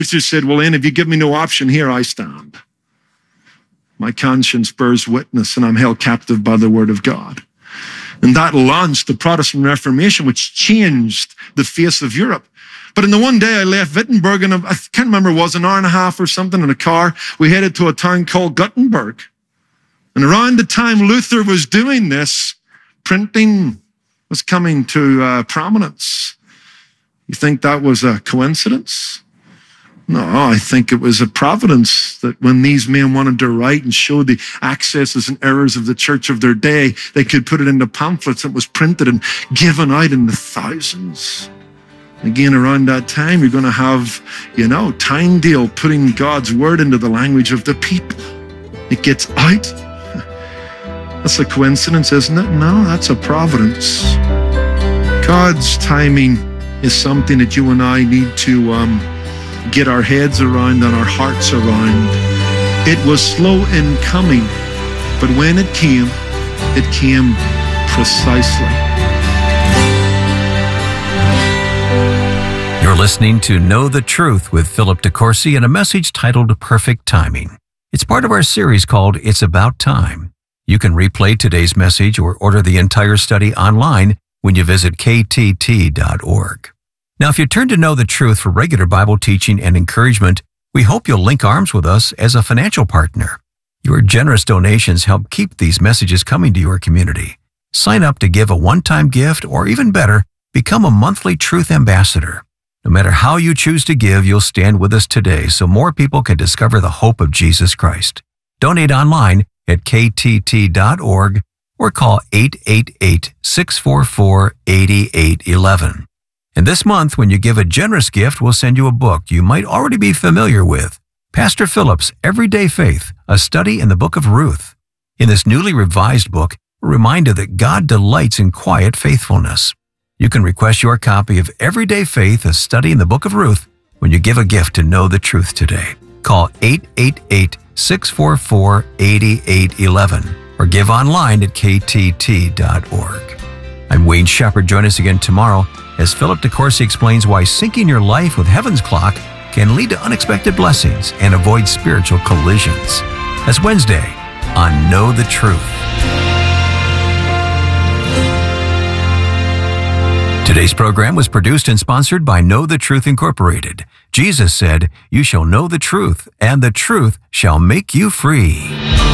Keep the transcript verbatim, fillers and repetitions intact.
Luther said, well, then, if you give me no option, here I stand. My conscience bears witness, and I'm held captive by the word of God. And that launched the Protestant Reformation, which changed the face of Europe. But in the one day I left Wittenberg, and I can't remember, it was an hour and a half or something in a car. We headed to a town called Gutenberg. And around the time Luther was doing this, printing was coming to uh, prominence. You think that was a coincidence? No, I think it was a providence that when these men wanted to write and show the excesses and errors of the church of their day, they could put it into pamphlets that was printed and given out in the thousands. Again, around that time, you're going to have, you know, Tyndale putting God's word into the language of the people. It gets out. That's a coincidence, isn't it? No, that's a providence. God's timing is something that you and I need to um, get our heads around and our hearts around. It was slow in coming, but when it came, it came precisely. You're listening to Know the Truth with Philip DeCourcy and a message titled Perfect Timing. It's part of our series called It's About Time. You can replay today's message or order the entire study online when you visit k t t dot org. Now, if you turn to Know the Truth for regular Bible teaching and encouragement, we hope you'll link arms with us as a financial partner. Your generous donations help keep these messages coming to your community. Sign up to give a one-time gift, or even better, become a monthly Truth Ambassador. No matter how you choose to give, you'll stand with us today so more people can discover the hope of Jesus Christ. Donate online at k t t dot org or call eight eight eight, six four four, eight eight one one. And this month, when you give a generous gift, we'll send you a book you might already be familiar with, Pastor Philip's Everyday Faith, a study in the book of Ruth. In this newly revised book, we're reminded that God delights in quiet faithfulness. You can request your copy of Everyday Faith, a study in the book of Ruth, when you give a gift to Know the Truth today. Call eight eight eight, six four four, eight eight one one or give online at k t t dot org. I'm Wayne Shepherd. Join us again tomorrow as Philip DeCourcy explains why syncing your life with heaven's clock can lead to unexpected blessings and avoid spiritual collisions. That's Wednesday on Know the Truth. Today's program was produced and sponsored by Know the Truth Incorporated. Jesus said, "You shall know the truth, and the truth shall make you free."